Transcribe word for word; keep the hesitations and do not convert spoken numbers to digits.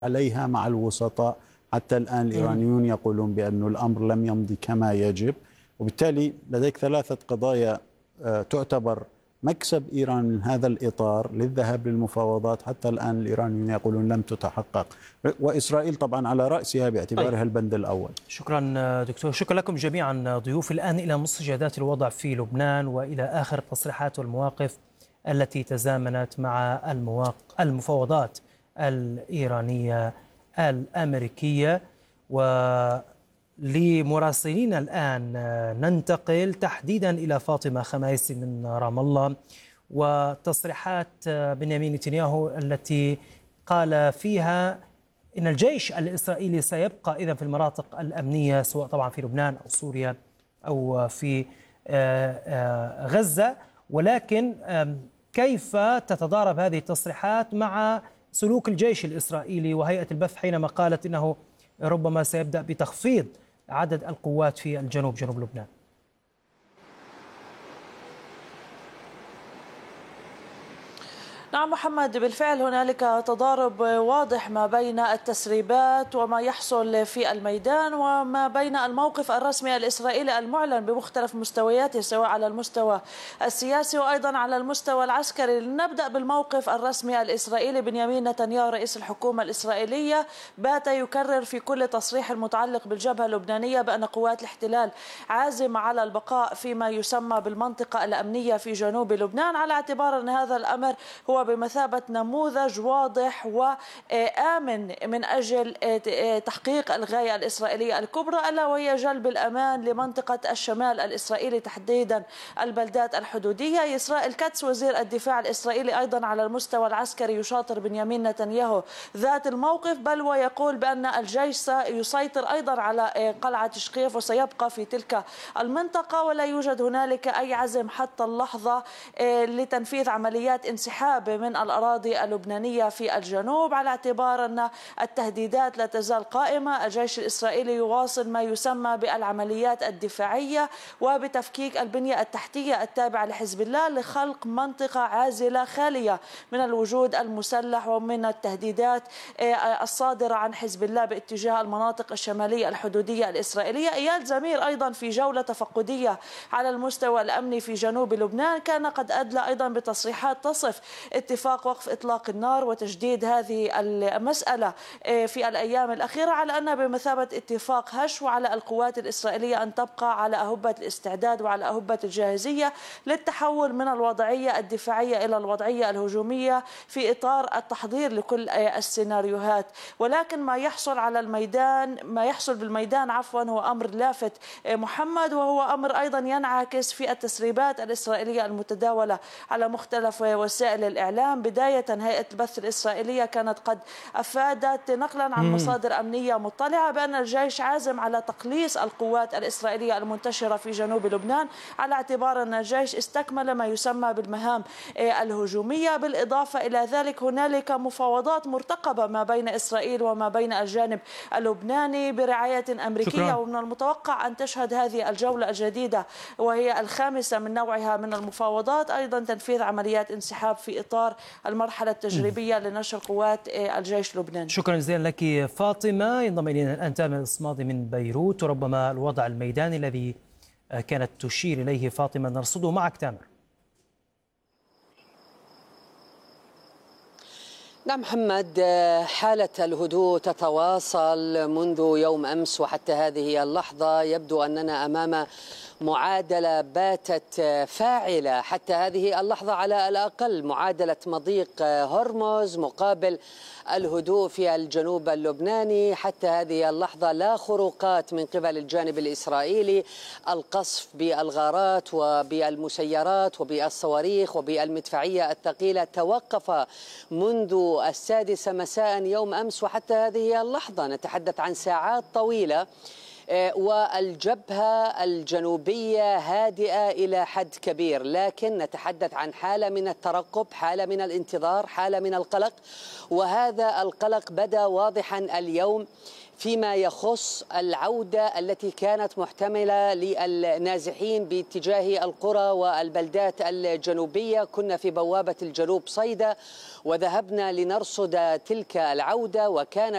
عليها مع الوسطاء. حتى الآن الإيرانيون يقولون بأن الأمر لم يمضي كما يجب، وبالتالي لديك ثلاثة قضايا تعتبر مكسب إيران من هذا الإطار للذهاب للمفاوضات. حتى الآن الإيرانيون يقولون لم تتحقق، وإسرائيل طبعا على رأسها باعتبارها طيب. البند الأول. شكرا دكتور، شكرا لكم جميعا ضيوف. الآن إلى مستجدات الوضع في لبنان وإلى آخر التصريحات والمواقف التي تزامنت مع المفاوضات الإيرانية الأمريكية. ولمراسلين الآن ننتقل تحديدا إلى فاطمة خمايسي من رام الله، وتصريحات بنيامين نتنياهو التي قال فيها إن الجيش الإسرائيلي سيبقى إذن في المناطق الأمنية، سواء طبعا في لبنان أو سوريا أو في غزة. ولكن كيف تتضارب هذه التصريحات مع سلوك الجيش الإسرائيلي وهيئة البث حينما قالت إنه ربما سيبدأ بتخفيض عدد القوات في الجنوب جنوب لبنان؟ نعم محمد، بالفعل هنالك تضارب واضح ما بين التسريبات وما يحصل في الميدان وما بين الموقف الرسمي الإسرائيلي المعلن بمختلف مستوياته، سواء على المستوى السياسي وأيضا على المستوى العسكري. نبدأ بالموقف الرسمي الإسرائيلي. بنيامين نتنياهو رئيس الحكومة الإسرائيلية بات يكرر في كل تصريح المتعلق بالجبهة اللبنانية بأن قوات الاحتلال عازمة على البقاء فيما يسمى بالمنطقة الأمنية في جنوب لبنان، على اعتبار أن هذا الأمر هو بمثابة نموذج واضح وآمن من أجل تحقيق الغاية الإسرائيلية الكبرى، ألا وهي جلب الأمان لمنطقة الشمال الإسرائيلي، تحديدا البلدات الحدودية. إسرائيل كاتس وزير الدفاع الإسرائيلي أيضا على المستوى العسكري يشاطر بنيامين نتنياهو ذات الموقف، بل ويقول بأن الجيش سيسيطر أيضا على قلعة شقيف وسيبقى في تلك المنطقة، ولا يوجد هنالك أي عزم حتى اللحظة لتنفيذ عمليات انسحاب من الأراضي اللبنانية في الجنوب، على اعتبار أن التهديدات لا تزال قائمة. الجيش الإسرائيلي يواصل ما يسمى بالعمليات الدفاعية وبتفكيك البنية التحتية التابعة لحزب الله لخلق منطقة عازلة خالية من الوجود المسلح ومن التهديدات الصادرة عن حزب الله باتجاه المناطق الشمالية الحدودية الإسرائيلية. إياد زمير أيضا في جولة تفقدية على المستوى الأمني في جنوب لبنان كان قد أدلى أيضا بتصريحات تصف اتفاق وقف إطلاق النار وتجديد هذه المسألة في الأيام الأخيرة على أنها بمثابة اتفاق هش، وعلى القوات الإسرائيلية أن تبقى على أهبة الاستعداد وعلى أهبة الجاهزية للتحول من الوضعية الدفاعية إلى الوضعية الهجومية في إطار التحضير لكل السيناريوهات. ولكن ما يحصل على الميدان ما يحصل بالميدان عفوا هو أمر لافت محمد، وهو أمر أيضا ينعكس في التسريبات الإسرائيلية المتداولة على مختلف وسائل الإعلام. بداية هيئة البث الإسرائيلية كانت قد أفادت نقلا عن مصادر أمنية مطلعة بأن الجيش عازم على تقليص القوات الإسرائيلية المنتشرة في جنوب لبنان، على اعتبار أن الجيش استكمل ما يسمى بالمهام الهجومية. بالإضافة إلى ذلك هنالك مفاوضات مرتقبة ما بين إسرائيل وما بين الجانب اللبناني برعاية أمريكية، شكرا. ومن المتوقع أن تشهد هذه الجولة الجديدة وهي الخامسة من نوعها من المفاوضات أيضا تنفيذ عمليات انسحاب في إطار المرحلة التجريبية لنشر قوات الجيش اللبناني. شكرا جزيلا لك فاطمة. ينضم إلينا الآن تامر الصمادي من بيروت، وربما الوضع الميداني الذي كانت تشير إليه فاطمة نرصده معك تامر. نعم محمد، حالة الهدوء تتواصل منذ يوم أمس وحتى هذه اللحظة. يبدو أننا أمام معادلة باتت فاعلة حتى هذه اللحظة، على الأقل معادلة مضيق هرمز مقابل الهدوء في الجنوب اللبناني. حتى هذه اللحظة لا خروقات من قبل الجانب الإسرائيلي. القصف بالغارات وبالمسيرات وبالصواريخ وبالمدفعية الثقيلة توقف منذ السادسة مساء يوم أمس وحتى هذه اللحظة. نتحدث عن ساعات طويلة، والجبهة الجنوبية هادئة إلى حد كبير، لكن نتحدث عن حالة من الترقب، حالة من الانتظار، حالة من القلق. وهذا القلق بدأ واضحا اليوم فيما يخص العودة التي كانت محتملة للنازحين باتجاه القرى والبلدات الجنوبية. كنا في بوابة الجنوب صيدا وذهبنا لنرصد تلك العودة، وكانت